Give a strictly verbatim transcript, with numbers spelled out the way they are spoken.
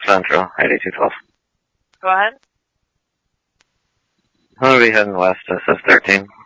Central, eighty-two twelve. Go ahead. I'm going to be heading west. This is thirteen.